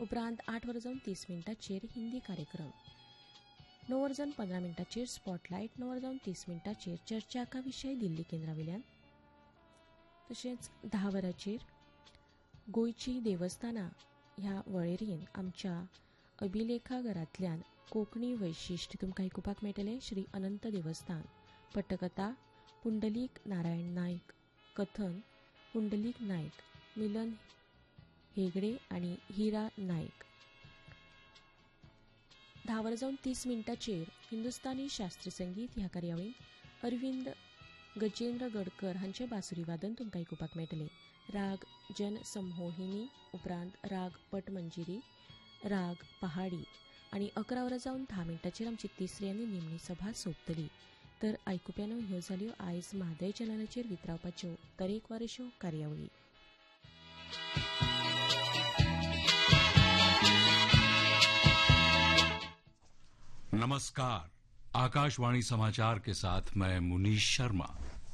उपरांत 8:30 हिंदी कार्यक्रम 9:15 स्पॉटलायट 9:30 चर्चा विषय दिल्ली केंद्रावेल्यान तशेंच 10 गोयची देवस्थानां ह्या वळेरीन आमच्या अभिलेखाघरांतल्यान कोंकणी वैशिश्ट तुमकां आयकुपाक मेळटलें. श्री अनंत देवस्थान पट्टकथा पुंडलीक नारायण नायक, कथन पुंडलीक नायक, मिलन हेगडे आनी हिरा नायक. 10:30 हिंदुस्थानी शास्त्रीय संगीत ह्या कार्यावळीन अरविंद गजेंद्र गडकर हांचे बासुरी वादन तुमकां आयकुपाक मेळटलें. राग जन समोहिनी उपरांत राग पटमंजिरी, राग पहाडी आनी 11:10 आमची तिसरी आनी निमणी सभा सोंपतली. तर आयकुप्यानो ह्यो जाल्यो आयज म्हादय चॅनलाचेर वितरावपाच्यो तरेकवारश्यो कार्यावळी. नमस्कार, आकाशवाणी समाचार के साथ मैं मुनीश शर्मा.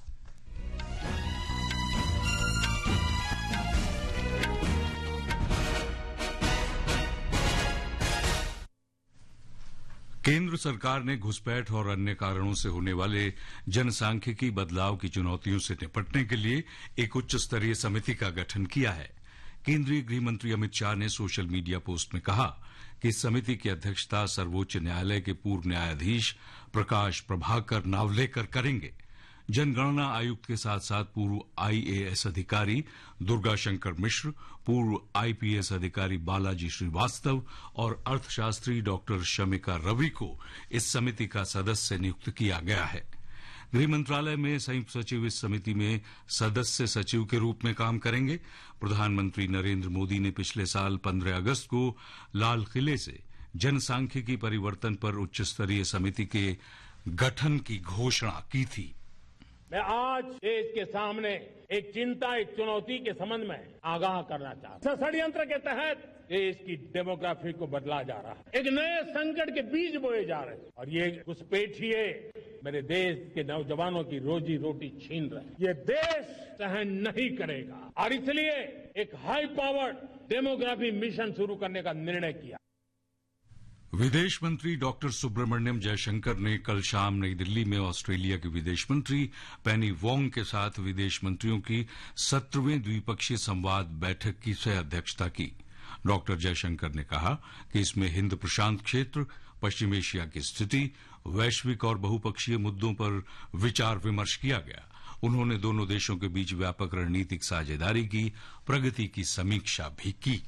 केंद्र सरकार ने घुसपैठ और अन्य कारणों से होने वाले जनसांख्यिकी बदलाव की चुनौतियों से निपटने के लिए एक उच्च स्तरीय समिति का गठन किया है. केंद्रीय गृह मंत्री अमित शाह ने सोशल मीडिया पोस्ट में कहा कि इस समिति की अध्यक्षता सर्वोच्च न्यायालय के पूर्व न्यायाधीश प्रकाश प्रभाकर नावलेकर करेंगे. जनगणना आयुक्त के साथ साथ पूर्व आईएएस अधिकारी दुर्गा शंकर मिश्र, पूर्व आईपीएस अधिकारी बालाजी श्रीवास्तव और अर्थशास्त्री डॉक्टर शमिका रवि को इस समिति का सदस्य नियुक्त किया गया है. गृह मंत्रालय में संयुक्त सचिव इस समिति में सदस्य सचिव के रूप में काम करेंगे. प्रधानमंत्री नरेंद्र मोदी ने पिछले साल 15 अगस्त को लाल किले से जनसांख्यिकी परिवर्तन पर उच्च स्तरीय समिति के गठन की घोषणा की थी. मैं आज देश के सामने एक चिंता, एक चुनौती के संबंध में आगाह करना चाहता हूं. षड्यंत्र के तहत देश की डेमोग्राफी को बदला जा रहा है. एक नए संकट के बीज बोए जा रहे हैं और ये घुसपैठिए मेरे देश के नौजवानों की रोजी रोटी छीन रहे हैं. ये देश सहन नहीं करेगा और इसलिए एक हाई पावर्ड डेमोग्राफी मिशन शुरू करने का निर्णय किया. विदेश मंत्री डॉक्टर सुब्रमण्यम जयशंकर ने कल शाम नई दिल्ली में ऑस्ट्रेलिया के विदेश मंत्री पेनी वोंग के साथ विदेश मंत्रियों की 17वें द्विपक्षीय संवाद बैठक की सह अध्यक्षता की. डॉक्टर जयशंकर ने कहा कि इसमें हिंद प्रशांत क्षेत्र, पश्चिम एशिया की स्थिति, वैश्विक और बहुपक्षीय मुद्दों पर विचार विमर्श किया गया. उन्होंने दोनों देशों के बीच व्यापक रणनीतिक साझेदारी की प्रगति की समीक्षा भी की.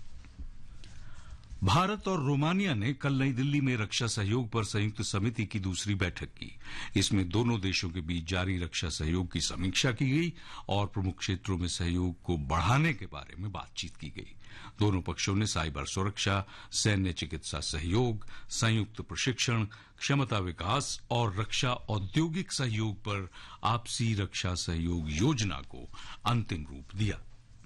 भारत और रोमानिया ने कल नई दिल्ली में रक्षा सहयोग पर संयुक्त समिति की दूसरी बैठक की. इसमें दोनों देशों के बीच जारी रक्षा सहयोग की समीक्षा की गई और प्रमुख क्षेत्रों में सहयोग को बढ़ाने के बारे में बातचीत की गई. दोनों पक्षों ने साइबर सुरक्षा, सैन्य चिकित्सा सहयोग, संयुक्त प्रशिक्षण, क्षमता विकास और रक्षा औद्योगिक सहयोग पर आपसी रक्षा सहयोग योजना को अंतिम रूप दिया.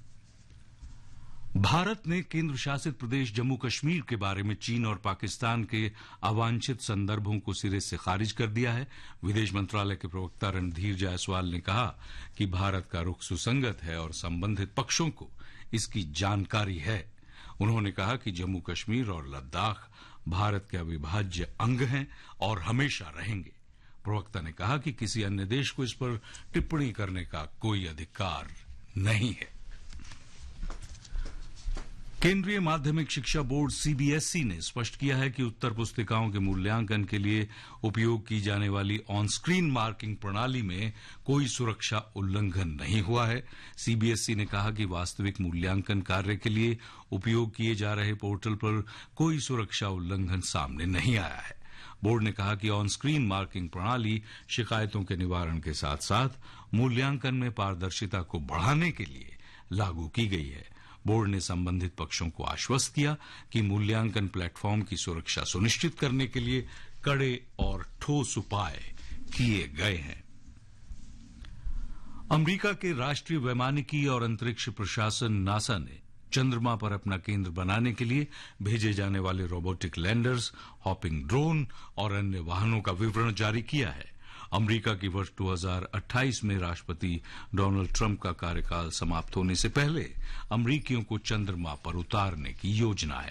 भारत ने केंद्र शासित प्रदेश जम्मू कश्मीर के बारे में चीन और पाकिस्तान के अवांछित संदर्भों को सिरे से खारिज कर दिया है. विदेश मंत्रालय के प्रवक्ता रणधीर जायसवाल ने कहा कि भारत का रुख सुसंगत है और संबंधित पक्षों को इसकी जानकारी है. उन्होंने कहा कि जम्मू कश्मीर और लद्दाख भारत के अविभाज्य अंग हैं और हमेशा रहेंगे. प्रवक्ता ने कहा कि किसी अन्य देश को इस पर टिप्पणी करने का कोई अधिकार नहीं है. केंद्रीय माध्यमिक शिक्षा बोर्ड सीबीएसई ने स्पष्ट किया है कि उत्तर पुस्तिकाओं के मूल्यांकन के लिए उपयोग की जाने वाली ऑन स्क्रीन मार्किंग प्रणाली में कोई सुरक्षा उल्लंघन नहीं हुआ है. सीबीएसई ने कहा कि वास्तविक मूल्यांकन कार्य के लिए उपयोग किए जा रहे पोर्टल पर कोई सुरक्षा उल्लंघन सामने नहीं आया है. बोर्ड ने कहा कि ऑन स्क्रीन मार्किंग प्रणाली शिकायतों के निवारण के साथ साथ मूल्यांकन में पारदर्शिता को बढ़ाने के लिए लागू की गई है. बोर्ड ने संबंधित पक्षों को आश्वस्त किया कि मूल्यांकन प्लेटफॉर्म की सुरक्षा सुनिश्चित करने के लिए कड़े और ठोस उपाय किए गए हैं. अमेरिका के राष्ट्रीय वैमानिकी और अंतरिक्ष प्रशासन नासा ने चंद्रमा पर अपना केंद्र बनाने के लिए भेजे जाने वाले रोबोटिक लैंडर्स, हॉपिंग ड्रोन और अन्य वाहनों का विवरण जारी किया है. अमेरिका की वर्ष 2028 में राष्ट्रपति डोनाल्ड ट्रंप का कार्यकाल समाप्त होने से पहले अमेरिकियों को चंद्रमा पर उतारने की योजना है.